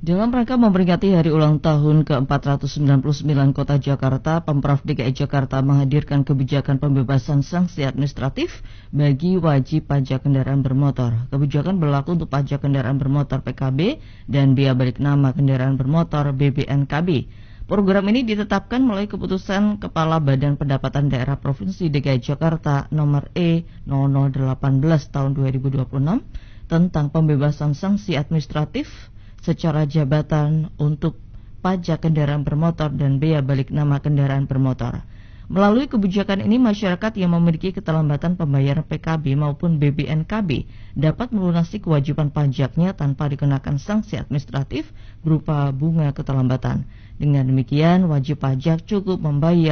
Dalam rangka memperingati hari ulang tahun ke-499 Kota Jakarta, Pemprov DKI Jakarta menghadirkan kebijakan pembebasan sanksi administratif bagi wajib pajak kendaraan bermotor. Kebijakan berlaku untuk pajak kendaraan bermotor PKB dan biaya balik nama kendaraan bermotor BBNKB. Program ini ditetapkan melalui keputusan Kepala Badan Pendapatan Daerah Provinsi DKI Jakarta nomor E0018 tahun 2026 tentang pembebasan sanksi administratif secara jabatan untuk pajak kendaraan bermotor dan bea balik nama kendaraan bermotor. Melalui kebijakan ini, masyarakat yang memiliki keterlambatan pembayaran PKB maupun BBNKB dapat melunasi kewajiban pajaknya tanpa dikenakan sanksi administratif berupa bunga keterlambatan. Dengan demikian, wajib pajak cukup membayar